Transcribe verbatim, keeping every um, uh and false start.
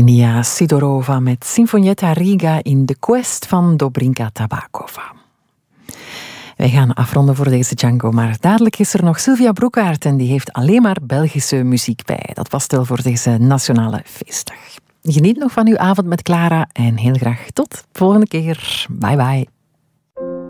Nia Sidorova met Sinfonietta Riga in The Quest van Dobrinka Tabakova. Wij gaan afronden voor deze Django, maar dadelijk is er nog Sylvia Broekaert en die heeft alleen maar Belgische muziek bij. Dat was stil voor deze nationale feestdag. Geniet nog van uw avond met Clara en heel graag tot de volgende keer. Bye bye.